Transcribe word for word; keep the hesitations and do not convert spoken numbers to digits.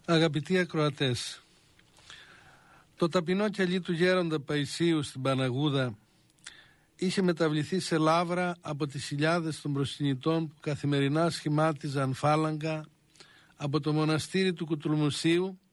Αγαπητοί ακροατές, το ταπεινό κελί του γέροντα Παϊσίου στην Παναγούδα είχε μεταβληθεί σε λάβρα από τις χιλιάδες των προσκυνητών που καθημερινά σχημάτιζαν φάλαγγα από το μοναστήρι του Κουτουλμουσίου